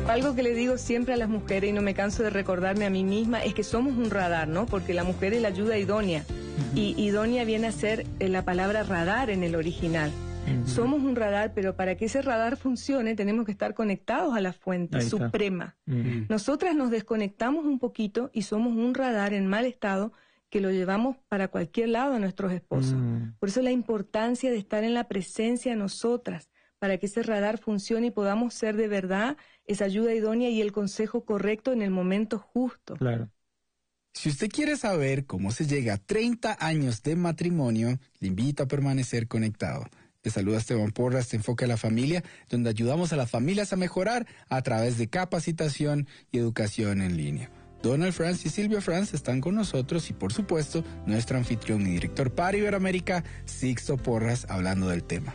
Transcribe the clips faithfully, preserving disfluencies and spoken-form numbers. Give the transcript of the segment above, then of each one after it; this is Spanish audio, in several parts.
Algo que le digo siempre a las mujeres, y no me canso de recordarme a mí misma, es que somos un radar, ¿no? Porque la mujer es la ayuda idónea. Uh-huh. Y idónea viene a ser eh, la palabra radar en el original. Uh-huh. Somos un radar, pero para que ese radar funcione tenemos que estar conectados a la fuente suprema. Uh-huh. Nosotras nos desconectamos un poquito y somos un radar en mal estado que lo llevamos para cualquier lado a nuestros esposos. Uh-huh. Por eso la importancia de estar en la presencia de nosotras, para que ese radar funcione y podamos ser de verdad esa ayuda idónea y el consejo correcto en el momento justo. Claro. Si usted quiere saber cómo se llega a treinta años de matrimonio, le invito a permanecer conectado. Le saluda Esteban Porras, de Enfoque a la Familia, donde ayudamos a las familias a mejorar a través de capacitación y educación en línea. Donald Franz y Silvia Franz están con nosotros y, por supuesto, nuestro anfitrión y director para Iberoamérica, Sixto Porras, hablando del tema.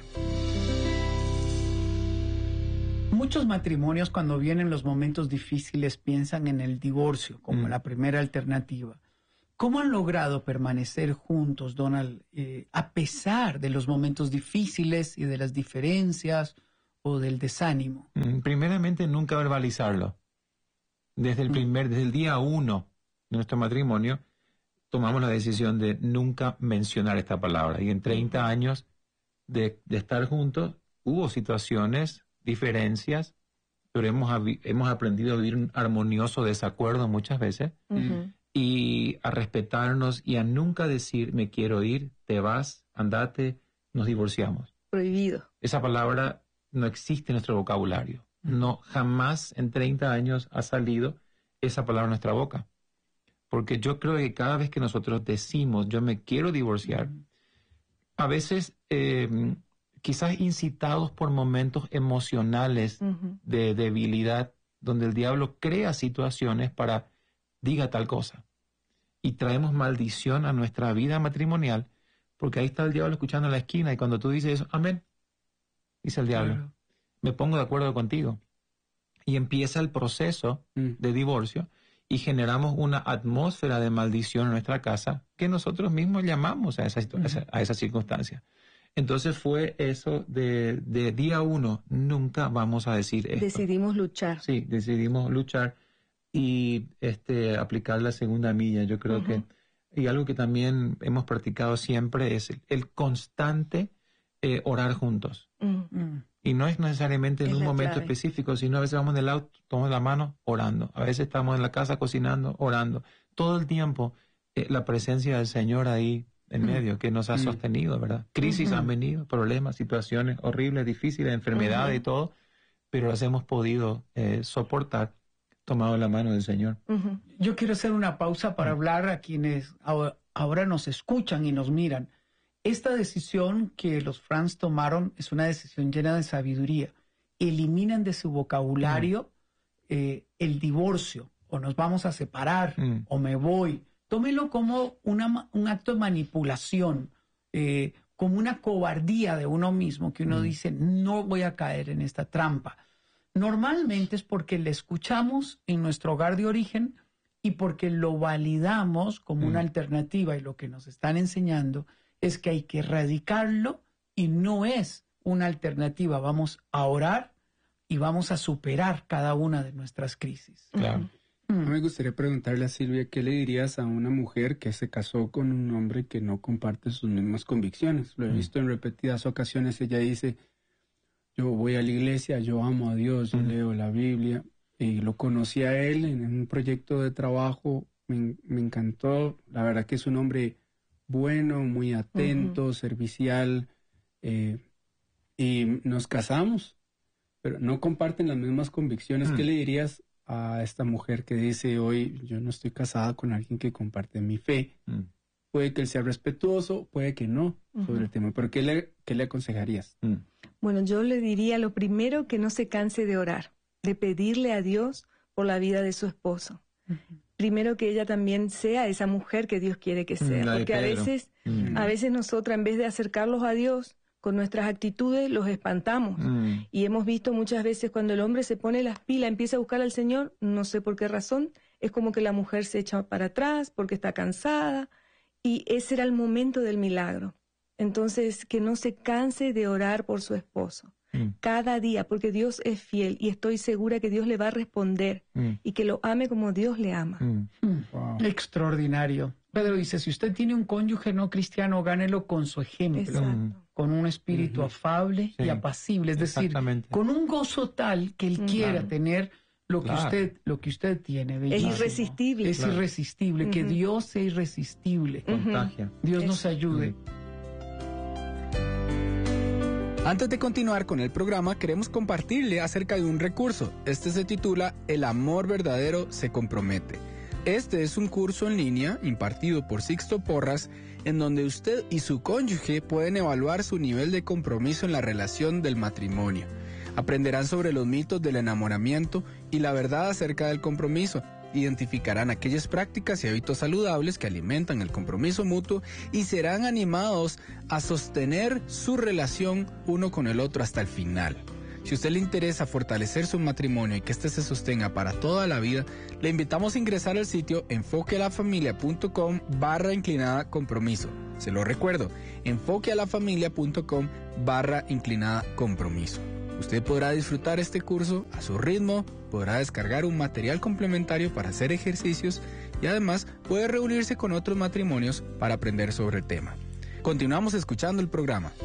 Muchos matrimonios, cuando vienen los momentos difíciles, piensan en el divorcio como mm. la primera alternativa. ¿Cómo han logrado permanecer juntos, Donald, eh, a pesar de los momentos difíciles y de las diferencias o del desánimo? Mm, primeramente, nunca verbalizarlo. Desde el primer, mm. desde el día uno de nuestro matrimonio, tomamos la decisión de nunca mencionar esta palabra. Y en treinta años de, de estar juntos, hubo situaciones, diferencias, pero hemos, hemos aprendido a vivir un armonioso desacuerdo muchas veces, uh-huh. y a respetarnos y a nunca decir me quiero ir, te vas, andate, nos divorciamos. Prohibido. Esa palabra no existe en nuestro vocabulario. Uh-huh. No, jamás en treinta años ha salido esa palabra en nuestra boca. Porque yo creo que cada vez que nosotros decimos yo me quiero divorciar, uh-huh. a veces eh, quizás incitados por momentos emocionales uh-huh. de debilidad, donde el diablo crea situaciones para diga tal cosa. Y traemos maldición a nuestra vida matrimonial, porque ahí está el diablo escuchando en la esquina, y cuando tú dices eso, amén, dice el diablo, uh-huh. me pongo de acuerdo contigo. Y empieza el proceso uh-huh. de divorcio, y generamos una atmósfera de maldición en nuestra casa, que nosotros mismos llamamos a esa, uh-huh. a esa circunstancia. Entonces fue eso de, de día uno, nunca vamos a decir esto. Decidimos luchar. Sí, decidimos luchar y este aplicar la segunda milla. Yo creo uh-huh. que, y algo que también hemos practicado siempre es el, el constante eh, orar juntos. Uh-huh. Y no es necesariamente en es un momento clave. específico, sino a veces vamos en el auto, tomamos la mano, orando. A veces estamos en la casa cocinando, orando. Todo el tiempo eh, la presencia del Señor ahí en medio, que nos ha sostenido, ¿verdad? Crisis uh-huh. han venido, problemas, situaciones horribles, difíciles, enfermedades uh-huh. y todo, pero las hemos podido eh, soportar tomado la mano del Señor. Uh-huh. Yo quiero hacer una pausa para uh-huh. hablar a quienes ahora, ahora nos escuchan y nos miran. Esta decisión que los Franz tomaron es una decisión llena de sabiduría. Eliminan de su vocabulario uh-huh. eh, el divorcio, o nos vamos a separar, uh-huh. o me voy. Tómelo como una, un acto de manipulación, eh, como una cobardía de uno mismo, que uno mm. dice, no voy a caer en esta trampa. Normalmente es porque le escuchamos en nuestro hogar de origen y porque lo validamos como mm. una alternativa, y lo que nos están enseñando es que hay que erradicarlo y no es una alternativa. Vamos a orar y vamos a superar cada una de nuestras crisis. Claro. Me gustaría preguntarle a Silvia, ¿qué le dirías a una mujer que se casó con un hombre que no comparte sus mismas convicciones? Lo he visto en repetidas ocasiones. Ella dice, yo voy a la iglesia, yo amo a Dios, yo leo la Biblia, y lo conocí a él en un proyecto de trabajo, me, me encantó. La verdad que es un hombre bueno, muy atento, uh-huh. servicial, eh, y nos casamos, pero no comparten las mismas convicciones. Uh-huh. ¿Qué le dirías a esta mujer que dice hoy, yo no estoy casada con alguien que comparte mi fe? Mm. Puede que él sea respetuoso, puede que no, uh-huh. sobre el tema, pero ¿qué le, qué le aconsejarías? Mm. Bueno, yo le diría lo primero, que no se canse de orar, de pedirle a Dios por la vida de su esposo. Uh-huh. Primero, que ella también sea esa mujer que Dios quiere que sea, mm, porque a veces, mm. a veces nosotras, en vez de acercarlos a Dios, con nuestras actitudes los espantamos. Mm. Y hemos visto muchas veces cuando el hombre se pone las pilas, empieza a buscar al Señor, no sé por qué razón, es como que la mujer se echa para atrás porque está cansada, y ese era el momento del milagro. Entonces, que no se canse de orar por su esposo. Mm. cada día, porque Dios es fiel y estoy segura que Dios le va a responder Mm. y que lo ame como Dios le ama. Mm. Mm, Wow. Extraordinario. Pedro dice, si usted tiene un cónyuge no cristiano, gánelo con su ejemplo, Exacto. con un espíritu Ujú. afable Sí, y apacible, es decir, exactamente. con un gozo tal que él Mm. quiera Claro. tener lo que Claro. usted lo que usted tiene. Es bellísimo. irresistible. Es Claro. irresistible, que Ujú. Dios sea irresistible. Ujú. Contagia. Dios Es- nos ayude. Mm. Antes de continuar con el programa, queremos compartirle acerca de un recurso. Este se titula El amor verdadero se compromete. Este es un curso en línea impartido por Sixto Porras, en donde usted y su cónyuge pueden evaluar su nivel de compromiso en la relación del matrimonio. Aprenderán sobre los mitos del enamoramiento y la verdad acerca del compromiso. Identificarán aquellas prácticas y hábitos saludables que alimentan el compromiso mutuo y serán animados a sostener su relación uno con el otro hasta el final. Si a usted le interesa fortalecer su matrimonio y que éste se sostenga para toda la vida, le invitamos a ingresar al sitio enfoquealafamilia.com barra inclinada compromiso. Se lo recuerdo, enfoquealafamilia.com barra inclinada compromiso. Usted podrá disfrutar este curso a su ritmo, podrá descargar un material complementario para hacer ejercicios y además puede reunirse con otros matrimonios para aprender sobre el tema. Continuamos escuchando el programa.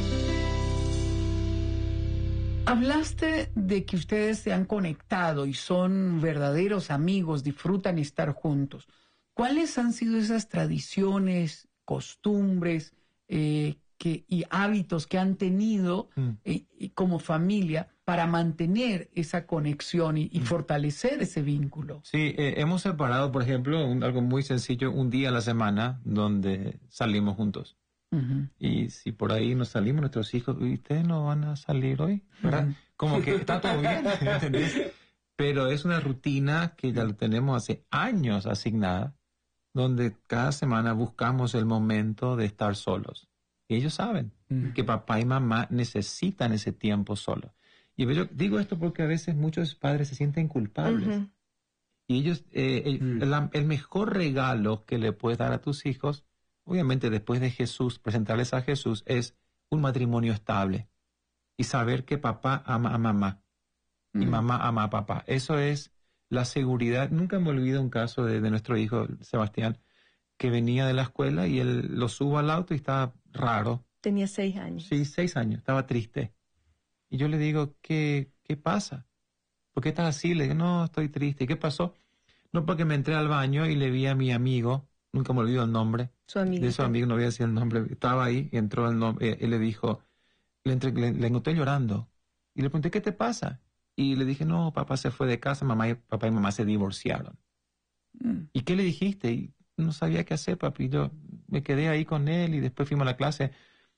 Hablaste de que ustedes se han conectado y son verdaderos amigos, disfrutan estar juntos. ¿Cuáles han sido esas tradiciones, costumbres eh, que, y hábitos que han tenido Mm. eh, y como familia para mantener esa conexión y, y fortalecer ese vínculo? Sí, eh, hemos separado, por ejemplo, un- algo muy sencillo, un día a la semana donde salimos juntos. Ujú. Y si por ahí nos salimos, nuestros hijos, ¿y ustedes no van a salir hoy? ¿Verdad? Ujú. Como que está todo bien, ¿entendés? Pero es una rutina que ya lo tenemos hace años asignada, donde cada semana buscamos el momento de estar solos. Y ellos saben Mm. que papá y mamá necesitan ese tiempo solo. Y yo digo esto porque a veces muchos padres se sienten culpables. Ujú. Y ellos, eh, el, Mm. la- el mejor regalo que le puedes dar a tus hijos, obviamente después de Jesús, presentarles a Jesús, es un matrimonio estable. Y saber que papá ama a mamá y Mm. mamá ama a papá. Eso es la seguridad. Nunca me olvido un caso de, de nuestro hijo, Sebastián, que venía de la escuela y él lo subo al auto y estaba raro. Tenía seis años. Sí, seis años, estaba triste. Y yo le digo, ¿qué, qué pasa? ¿Por qué estás así? Le digo, no, estoy triste. ¿Y qué pasó? No, porque me entré al baño y le vi a mi amigo, nunca me olvido el nombre, Su amigo. de su amigo, no voy a decir el nombre, estaba ahí y entró el nombre, él le dijo, le, entre- le, le encontré llorando. Y le pregunté, ¿qué te pasa? Y le dije, no, papá se fue de casa, mamá y, papá y mamá se divorciaron. Mm. ¿Y qué le dijiste? Y no sabía qué hacer, papi. Yo me quedé ahí con él y después fuimos a la clase.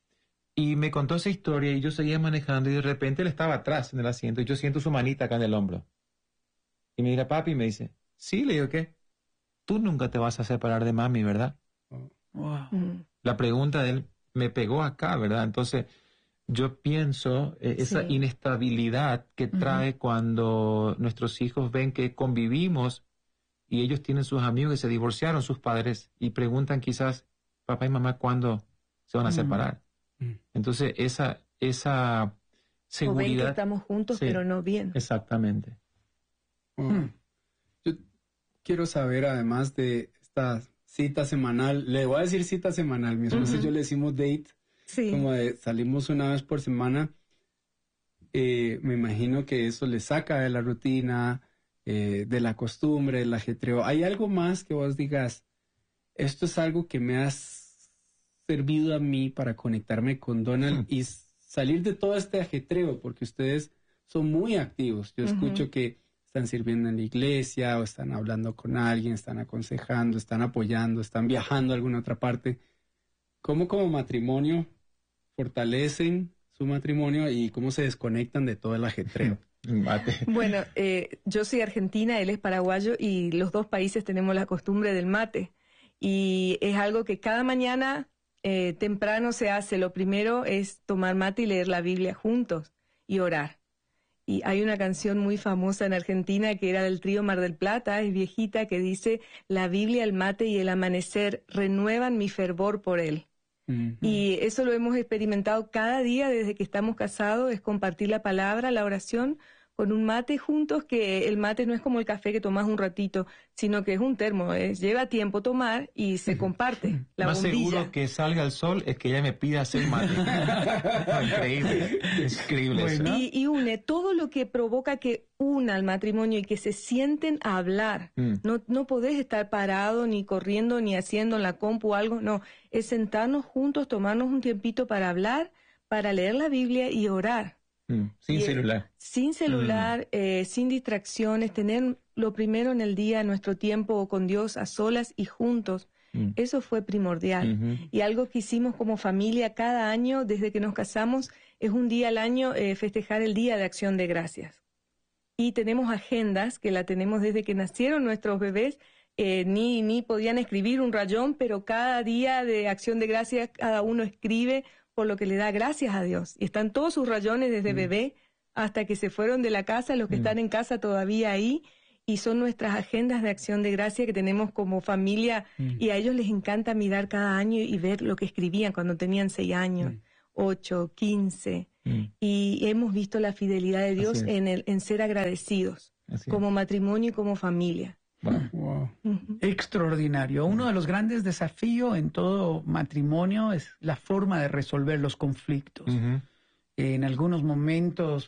Y me contó esa historia y yo seguía manejando y de repente él estaba atrás en el asiento y yo siento su manita acá en el hombro. Y me mira papi y me dice, sí, le digo, ¿qué? Tú nunca te vas a separar de mami, ¿verdad? Wow. Ujú. La pregunta de él me pegó acá, ¿verdad? Entonces yo pienso eh, esa Sí. inestabilidad que Ujú. trae cuando nuestros hijos ven que convivimos y ellos tienen sus amigos que se divorciaron, sus padres, y preguntan quizás, papá y mamá, ¿cuándo se van a Mm. separar? Mm. Entonces, esa, esa O ven que seguridad... estamos juntos, Sí. pero no bien. Exactamente. Wow. Mm. Yo quiero saber, además de esta cita semanal, le voy a decir cita semanal, mi esposa y Ujú. yo le decimos date, Sí. como de salimos una vez por semana. Eh, me imagino que eso le saca de la rutina, eh, de la costumbre, del ajetreo. ¿Hay algo más que vos digas, esto es algo que me ha servido a mí para conectarme con Donald Mm. y s- salir de todo este ajetreo? Porque ustedes son muy activos. Yo Ujú. escucho que están sirviendo en la iglesia o están hablando con alguien, están aconsejando, están apoyando, están viajando a alguna otra parte. ¿Cómo como matrimonio fortalecen su matrimonio y cómo se desconectan de todo el ajetreo? Mate. Bueno, eh, yo soy argentina, él es paraguayo y los dos países tenemos la costumbre del mate. Y es algo que cada mañana eh, temprano se hace. Lo primero es tomar mate y leer la Biblia juntos y orar. Y hay una canción muy famosa en Argentina que era del trío Mar del Plata, es viejita, que dice, la Biblia, el mate y el amanecer renuevan mi fervor por él. Uh-huh. Y eso lo hemos experimentado cada día desde que estamos casados, es compartir la palabra, la oración, con un mate juntos, que el mate no es como el café que tomás un ratito, sino que es un termo, es, lleva tiempo tomar y se comparte la Más bombilla. seguro que salga el sol es que ella me pida hacer mate. Increíble, es increíble bueno. eso. Y, y une todo lo que provoca que una al matrimonio y que se sienten a hablar. Mm. No, no podés estar parado, ni corriendo, ni haciendo en la compu o algo, no. Es sentarnos juntos, tomarnos un tiempito para hablar, para leer la Biblia y orar. Mm, sin y, celular. Sin celular, mm. eh, sin distracciones, tener lo primero en el día, nuestro tiempo con Dios a solas y juntos. Mm. Eso fue primordial. Mm-hmm. Y algo que hicimos como familia cada año, desde que nos casamos, es un día al año eh, festejar el Día de Acción de Gracias. Y tenemos agendas, que la tenemos desde que nacieron nuestros bebés, eh, ni, ni podían escribir un rayón, pero cada día de Acción de Gracias cada uno escribe por lo que le da gracias a Dios. Y están todos sus rayones desde mm. bebé hasta que se fueron de la casa, los que mm. están en casa todavía ahí, y son nuestras agendas de acción de gracia que tenemos como familia, mm. y a ellos les encanta mirar cada año y ver lo que escribían cuando tenían seis años, mm. ocho, quince, mm. y hemos visto la fidelidad de Dios en, el, en ser agradecidos, Así como es. matrimonio y como familia. Wow. Wow. Uh-huh. Extraordinario. Uno de los grandes desafíos en todo matrimonio es la forma de resolver los conflictos. Uh-huh. En algunos momentos,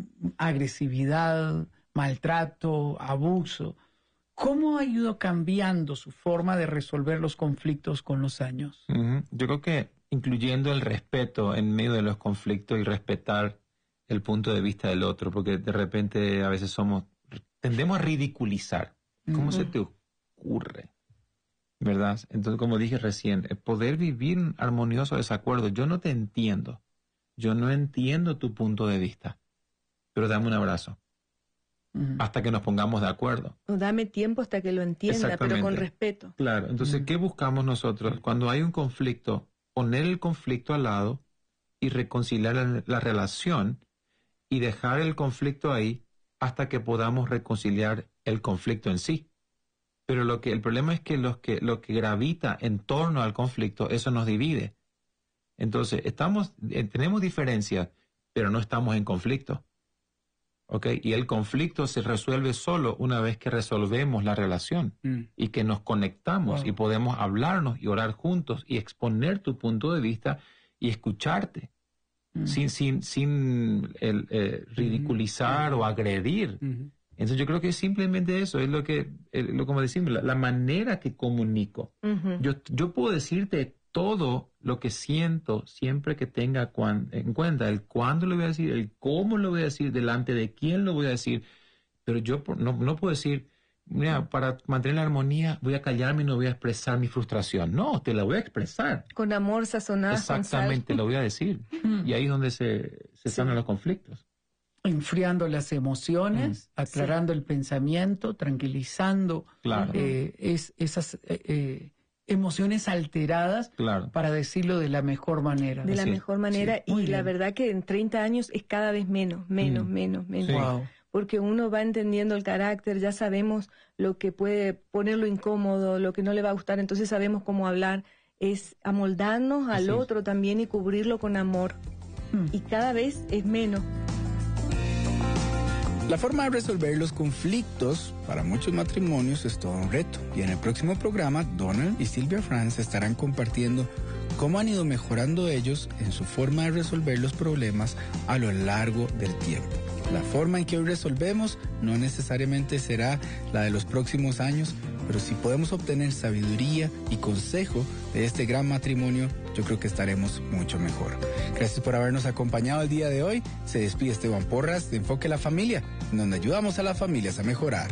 agresividad, maltrato, abuso. ¿Cómo ha ido cambiando su forma de resolver los conflictos con los años? Uh-huh. Yo creo que incluyendo el respeto en medio de los conflictos y respetar el punto de vista del otro, porque de repente a veces somos, tendemos a ridiculizar. ¿Cómo uh-huh. se te ocurre? ¿Verdad? Entonces, como dije recién, poder vivir en armonioso desacuerdo. Yo no te entiendo. Yo no entiendo tu punto de vista. Pero dame un abrazo. Uh-huh. Hasta que nos pongamos de acuerdo. O dame tiempo hasta que lo entienda, pero con respeto. Claro. Entonces, uh-huh. ¿qué buscamos nosotros? Cuando hay un conflicto, poner el conflicto al lado y reconciliar la, la relación y dejar el conflicto ahí hasta que podamos reconciliar el conflicto en sí. Pero lo que el problema es que, los que lo que gravita en torno al conflicto, eso nos divide. Entonces, estamos, eh, tenemos diferencias, pero no estamos en conflicto. ¿Ok? Y el conflicto se resuelve solo una vez que resolvemos la relación mm. y que nos conectamos wow. y podemos hablarnos y orar juntos y exponer tu punto de vista y escucharte. Mm. Sin, sin, sin el, eh, ridiculizar mm-hmm. o agredir. Mm-hmm. Entonces yo creo que simplemente eso es lo que, eh, lo como decimos, la, la manera que comunico. Uh-huh. Yo, yo puedo decirte todo lo que siento siempre que tenga cuan, en cuenta el cuándo lo voy a decir, el cómo lo voy a decir, delante de quién lo voy a decir. Pero yo no, no puedo decir, mira, para mantener la armonía voy a callarme y no voy a expresar mi frustración. No, te la voy a expresar. Con amor sazonado. Exactamente, lo voy a decir. Y ahí es donde se, se sí. sanan los conflictos. Enfriando las emociones, mm, aclarando sí. el pensamiento, tranquilizando claro. eh, es, esas eh, eh, emociones alteradas claro. para decirlo de la mejor manera. De la sí. mejor manera sí. y Muy la bien. verdad que en treinta años es cada vez menos, menos, mm. menos, menos. Sí. Wow. Porque uno va entendiendo el carácter, ya sabemos lo que puede ponerlo incómodo, lo que no le va a gustar, entonces sabemos cómo hablar. Es amoldarnos al Así. otro también y cubrirlo con amor. Mm. Y cada vez es menos. La forma de resolver los conflictos para muchos matrimonios es todo un reto. Y en el próximo programa, Donald y Silvia Franz estarán compartiendo cómo han ido mejorando ellos en su forma de resolver los problemas a lo largo del tiempo. La forma en que hoy resolvemos no necesariamente será la de los próximos años, pero si podemos obtener sabiduría y consejo de este gran matrimonio, yo creo que estaremos mucho mejor. Gracias por habernos acompañado el día de hoy. Se despide Esteban Porras de Enfoque la Familia, donde ayudamos a las familias a mejorar.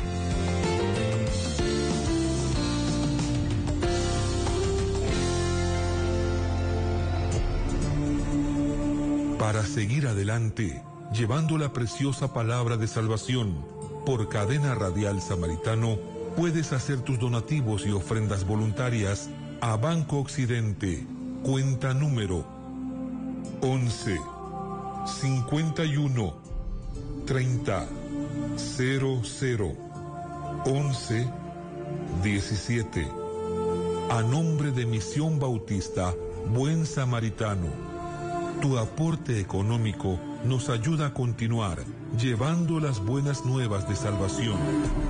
Para seguir adelante, llevando la preciosa palabra de salvación por Cadena Radial Samaritano, puedes hacer tus donativos y ofrendas voluntarias a Banco Occidente, cuenta número once, cincuenta y uno, treinta, cero cero, once, diecisiete. A nombre de Misión Bautista Buen Samaritano, tu aporte económico nos ayuda a continuar llevando las buenas nuevas de salvación.